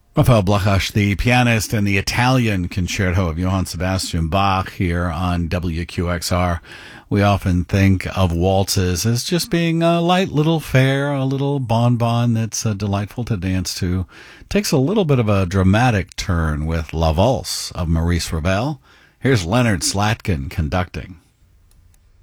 Raphael Blachach, the pianist, and the Italian concerto of Johann Sebastian Bach here on WQXR. We often think of waltzes as just being a light little fare, a little bonbon that's delightful to dance to. Takes a little bit of a dramatic turn with La Valse of Maurice Ravel. Here's Leonard Slatkin conducting.